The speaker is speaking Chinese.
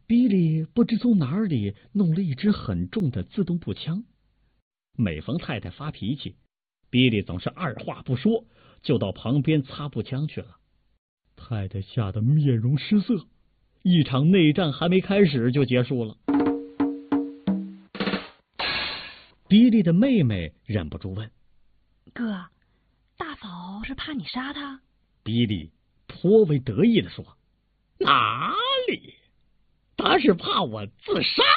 比利不知从哪里弄了一支很重的自动步枪。每逢太太发脾气，比利总是二话不说就到旁边擦步枪去了。太太吓得面容失色，一场内战还没开始就结束了。比利的妹妹忍不住问：“ 哥，大嫂是怕你杀她？” 比利颇为得意地说：“哪里？她是怕我自杀。”